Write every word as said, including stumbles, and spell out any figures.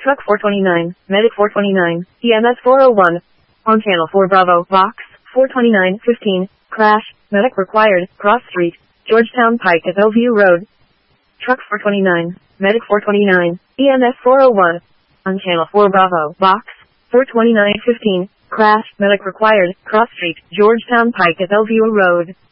Truck four twenty-nine, Medic four twenty-nine, E M S four oh one. On Channel four Bravo, Box four twenty-nine fifteen, crash, medic required, cross street, Georgetown Pike at Bellevue Road. Truck four twenty-nine, Medic four twenty-nine, E M S four oh one. On Channel four Bravo, Box four twenty-nine fifteen, crash, medic required, cross street, Georgetown Pike at Bellevue Road.